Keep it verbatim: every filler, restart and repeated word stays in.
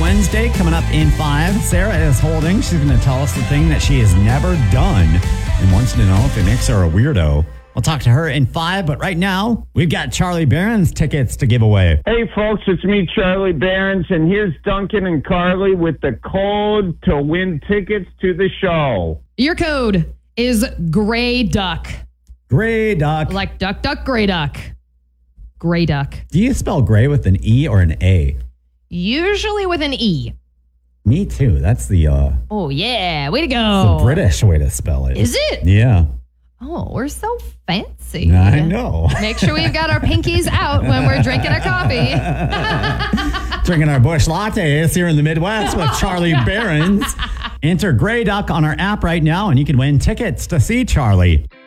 Wednesday coming up in five. Sarah is holding. She's going to tell us the thing that she has never done and wants to know if it makes her a weirdo. We'll talk to her in five, but right now, we've got Charlie Barron's tickets to give away. Hey, folks, it's me, Charlie Barron's, and here's Duncan and Carly with the code to win tickets to the show. Your code is Gray Duck. Gray Duck. Like duck, duck, gray duck. Gray Duck. Do you spell gray with an E or an A? Usually with an E. Me too. That's the, uh, Oh, yeah. Way to go. the British way to spell it. Is it? Yeah. Oh, we're so fancy. I know. Make sure we've got our pinkies out when we're drinking our coffee. Drinking our Busch lattes here in the Midwest with Charlie Barron's. Enter Gray Duck on our app right now, and you can win tickets to see Charlie.